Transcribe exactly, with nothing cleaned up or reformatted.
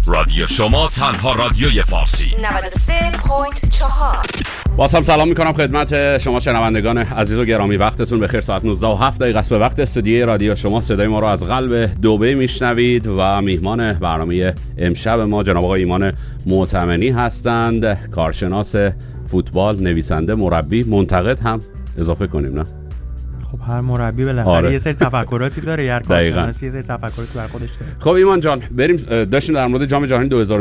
رادیو شما تنها رادیوی فارسی نود و سه ممیز چهار. باز هم سلام میکنم خدمت شما شنوندگان عزیز و گرامی. وقتتون بخیر. ساعت نوزده و هفت دقیقه است به وقت استودیوی رادیو شما. صدای ما رو از قلب دبی میشنوید و میهمان برنامه امشب ما جناب آقای ایمان معتمنی هستند، کارشناس فوتبال، نویسنده، مربی، منتقد هم اضافه کنیم نه؟ خب هر مربی بالاخره آره. یه سری تفکراتی داره، هر کارشناسی یه سری تفکراتی بر خودش داره. خب ایمان جان، بریم. داشتیم در مورد جام جهانی دو هزار